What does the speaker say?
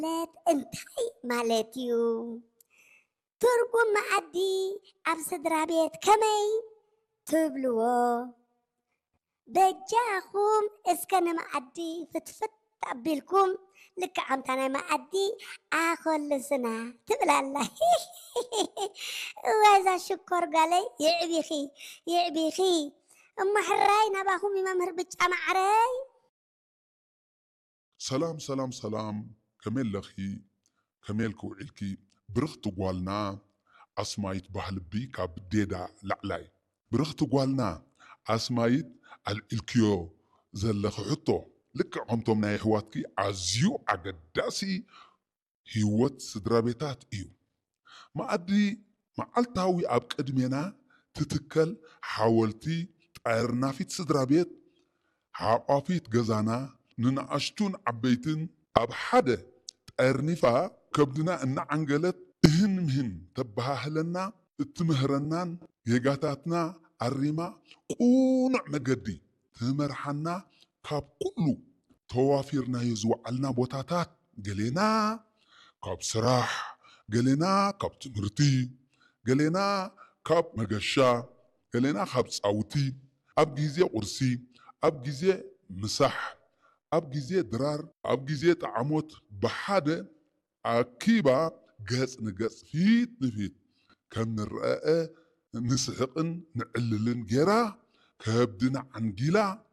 እንታይ ማለት እዩ? ትርጉም መኣዲ ኣብ ስድራ ቤት ከመይ ትብልዎ? በጃኹም እስከ ንመኣዲ ፍትፍት ኣቢልኩም ልክዕ ከምታ ናይ መኣዲ ኣኸልስና ትብላላ። እዋዛ ሽኮር ጋለይ ይዕቢኺ እማሕራይ ናባኹም መምህር ብጫ ማዕረይ ሰላም ሰላም ሰላም ከመይ ኣለኺ ከመይ ውዒልኪ ብርኽቲ ጓልና ኣስማይት ባህልቢ ካብ ዴዳ ላዕላይ ብርኽቲ ጓልና ኣስማይት ኣልዒልክዮ ዘለኺ ሕቶ ልክዕ ከምቶም ናይ ኣሕዋትኪ ኣዝዩ ኣገዳሲ ህይወት ስድራ ቤታት እዩ። መኣዲ መዓልታዊ ኣብ ቅድሜና ትትከል ሓወልቲ ጠርናፊት ስድራ ቤት ሓቋፊት ገዛና ንንኣሽቱን ዓበይትን ኣብ ሓደ ጠርኒፋ ከብድና እናዓንገለት እህን ምህን ተበሃህለና እትምህረናን ጌጋታትና ኣሪማ ቁኑዕ መገዲ ትመርሓና ካብ ኩሉ ተዋፊርናዮ ዝወዓልና ቦታታት ገሌና ካብ ስራሕ ገሌና ካብ ትምህርቲ ገሌና ካብ መገሻ ገሌና ካብ ፃውቲ ኣብ ግዜ ቁርሲ ኣብ ግዜ ምሳሕ ኣብ ግዜ ድራር ኣብ ግዜ ጣዕሞት ብሓደ ኣኪባ ገጽ ንገጽ ፊት ንፊት ከም ንርአአ ንስሕቅን ንዕልልን ጌራ ከብድና ዓንጊላ